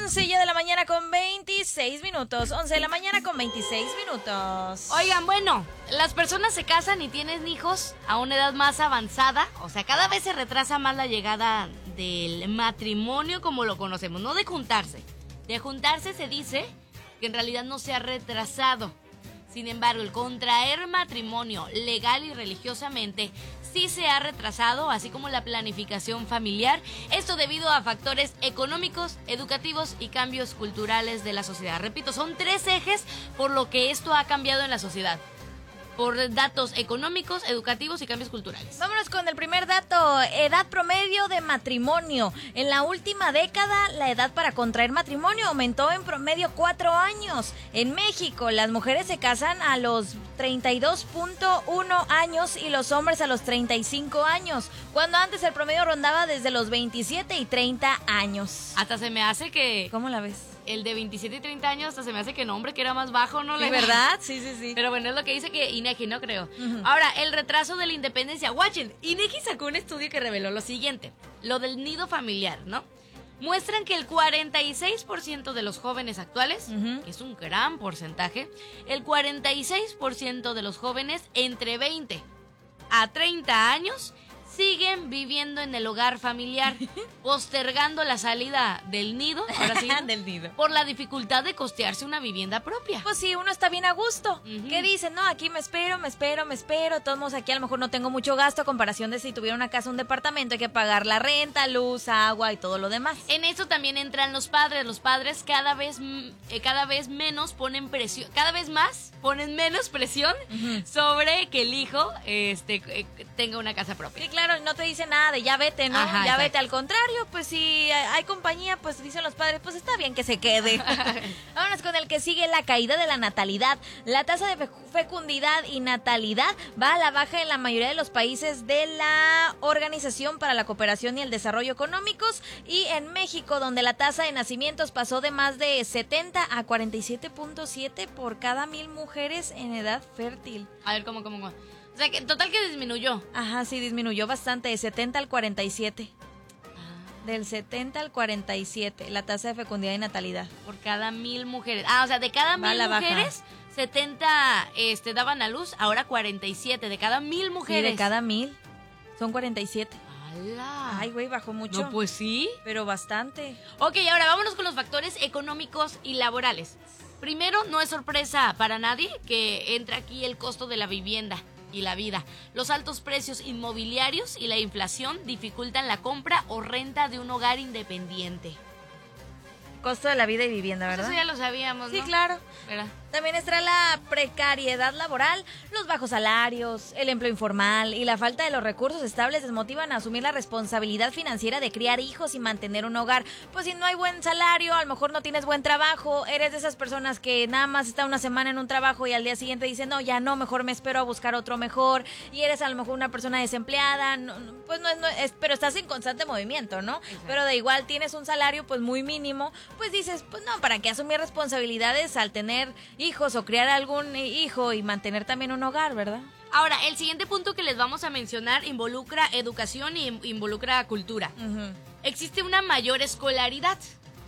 11 ya de la mañana con 26 minutos. 11 de la mañana con 26 minutos. Oigan, bueno, las personas se casan y tienen hijos a una edad más avanzada. O sea, cada vez se retrasa más la llegada del matrimonio como lo conocemos. No de juntarse. De juntarse se dice que en realidad no se ha retrasado. Sin embargo, el contraer matrimonio legal y religiosamente sí se ha retrasado, así como la planificación familiar. Esto debido a factores económicos, educativos y cambios culturales de la sociedad. Repito, son 3 ejes por lo que esto ha cambiado en la sociedad. Por datos económicos, educativos y cambios culturales. Vámonos con el primer dato, edad promedio de matrimonio. En la última década, la edad para contraer matrimonio aumentó en promedio 4 años. En México, las mujeres se casan a los 32.1 años y los hombres a los 35 años, cuando antes el promedio rondaba desde los 27 y 30 años. Hasta se me hace que... ¿Cómo la ves? El de 27 y 30 años hasta se me hace que nombre que era más bajo, ¿no? ¿De verdad? Sí, sí, sí. Pero bueno, es lo que dice que INEGI, no creo. Uh-huh. Ahora, el retraso de la independencia. Watchen, INEGI sacó un estudio que reveló lo siguiente. Lo del nido familiar, ¿no? Muestran que el 46% de los jóvenes actuales, uh-huh, que es un gran porcentaje, el 46% de los jóvenes entre 20 a 30 años siguen viviendo en el hogar familiar, postergando la salida del nido, ahora sí, del nido, por la dificultad de costearse una vivienda propia. Pues sí, uno está bien a gusto. Uh-huh. ¿Qué dicen? No, aquí me espero. Todos modos, aquí a lo mejor no tengo mucho gasto a comparación de si tuviera una casa, un departamento, hay que pagar la renta, luz, agua y todo lo demás. En eso también entran los padres. Los padres cada vez menos ponen presión, cada vez más ponen menos presión, uh-huh, sobre que el hijo tenga una casa propia. Sí, claro, no te dice nada de ya vete, ¿no? Ajá, ya exacto. vete, al contrario, pues si hay compañía, pues dicen los padres, pues está bien que se quede. Vámonos con el que sigue, la caída de la natalidad. La tasa de fecundidad y natalidad va a la baja en la mayoría de los países de la Organización para la Cooperación y el Desarrollo Económicos, y en México, donde la tasa de nacimientos pasó de más de 70 a 47.7 por cada 1,000 mujeres en edad fértil. A ver, ¿cómo? O sea, que total que disminuyó. Ajá, sí, disminuyó bastante, de 70 al 47. Del 70 al 47, la tasa de fecundidad y natalidad. Por cada 1,000 mujeres. O sea, de cada 1,000 mujeres, 70 daban a luz, ahora 47. De cada 1,000 mujeres. Sí, de cada 1,000. Son 47. ¡Hala! Ay, güey, bajó mucho. No, pues sí. Pero bastante. Ok, ahora vámonos con los factores económicos y laborales. Primero, no es sorpresa para nadie que entra aquí el costo de la vivienda y la vida. Los altos precios inmobiliarios y la inflación dificultan la compra o renta de un hogar independiente. Costo de la vida y vivienda, ¿verdad? Pues eso ya lo sabíamos, ¿no? Sí, claro. ¿Verdad? También está la precariedad laboral, los bajos salarios, el empleo informal y la falta de los recursos estables desmotivan a asumir la responsabilidad financiera de criar hijos y mantener un hogar. Pues si no hay buen salario, a lo mejor no tienes buen trabajo, eres de esas personas que nada más está una semana en un trabajo y al día siguiente dicen, no, ya no, mejor me espero a buscar otro mejor, y eres a lo mejor una persona desempleada, pero estás en constante movimiento, ¿no? Exacto. Pero de igual tienes un salario pues muy mínimo, pues dices, pues no, ¿para qué asumir responsabilidades al tener hijos o criar algún hijo y mantener también un hogar, verdad? Ahora, el siguiente punto que les vamos a mencionar involucra educación y involucra cultura. Uh-huh. Existe una mayor escolaridad.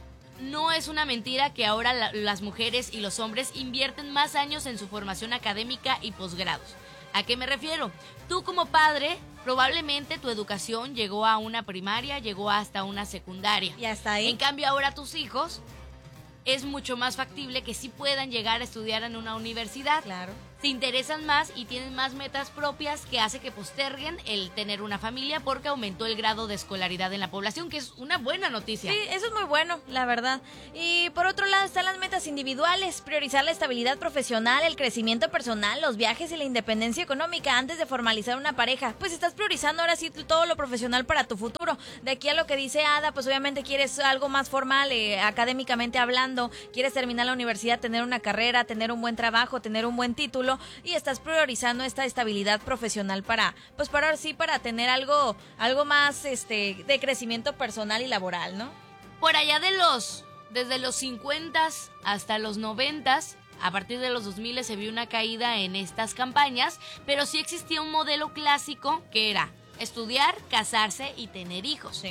No es una mentira que ahora las mujeres y los hombres invierten más años en su formación académica y posgrados. ¿A qué me refiero? Tú como padre, probablemente tu educación llegó a una primaria, llegó hasta una secundaria. Y hasta ahí. En cambio, ahora tus hijos es mucho más factible que sí puedan llegar a estudiar en una universidad. Claro. Se interesan más y tienen más metas propias que hace que posterguen el tener una familia porque aumentó el grado de escolaridad en la población, que es una buena noticia. Sí, eso es muy bueno, la verdad. Y por otro lado están las metas individuales, priorizar la estabilidad profesional, el crecimiento personal, los viajes y la independencia económica antes de formalizar una pareja. Pues estás priorizando ahora sí todo lo profesional para tu futuro. De aquí a lo que dice Ada, pues obviamente quieres algo más formal, académicamente hablando, quieres terminar la universidad, tener una carrera, tener un buen trabajo, tener un buen título, y estás priorizando esta estabilidad profesional para tener algo más de crecimiento personal y laboral, ¿no? Por allá desde los 50 hasta los 90, a partir de los 2000 se vio una caída en estas campañas, pero sí existía un modelo clásico que era estudiar, casarse y tener hijos. Sí.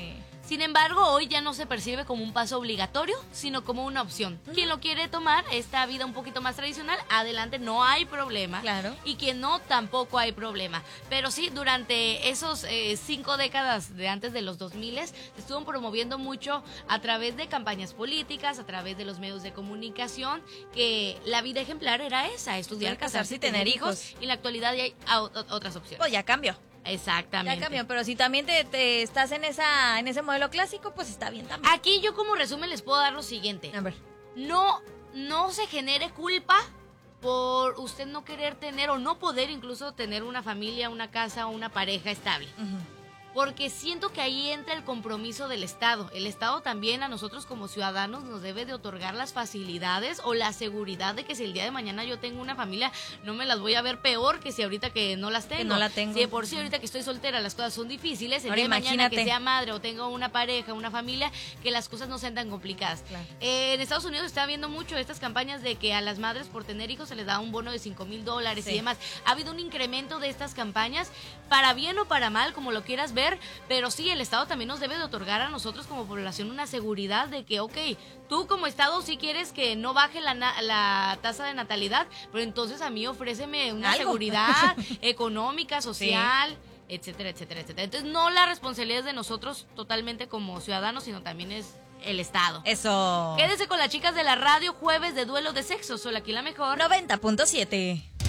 Sin embargo, hoy ya no se percibe como un paso obligatorio, sino como una opción. Quien lo quiere tomar, esta vida un poquito más tradicional, adelante, no hay problema. Claro. Y quien no, tampoco hay problema. Pero sí, durante esos 5 décadas de antes de los 2000 se estuvo promoviendo mucho a través de campañas políticas, a través de los medios de comunicación, que la vida ejemplar era esa, estudiar, casarse y tener hijos. Y en la actualidad ya hay otras opciones. Pues ya cambió. Exactamente. Ya cambió, pero si también te estás en ese modelo clásico, pues está bien también. Aquí yo como resumen les puedo dar lo siguiente. A ver. No se genere culpa por usted no querer tener o no poder incluso tener una familia, una casa o una pareja estable. Porque siento que ahí entra el compromiso del Estado. El Estado también a nosotros como ciudadanos nos debe de otorgar las facilidades o la seguridad de que si el día de mañana yo tengo una familia, no me las voy a ver peor que si ahorita que no las tengo. Que no la tengo. Si de por sí ahorita que estoy soltera las cosas son difíciles, el Ahora día de mañana imagínate. que sea madre o tenga una pareja, una familia, que las cosas no sean tan complicadas. Claro. En Estados Unidos está viendo mucho estas campañas de que a las madres por tener hijos se les da un bono de $5,000 Sí. y demás. Ha habido un incremento de estas campañas, para bien o para mal, como lo quieras ver, pero sí, el Estado también nos debe de otorgar a nosotros como población una seguridad de que, ok, tú como Estado sí quieres que no baje la tasa de natalidad, pero entonces a mí ofréceme una ¿Algo? seguridad económica, social, etcétera, etcétera, etcétera. Entonces no la responsabilidad es de nosotros totalmente como ciudadanos, sino también es el Estado. Eso. Quédese con las chicas de la radio, jueves de duelo de sexo, solo aquí la mejor. 90.7.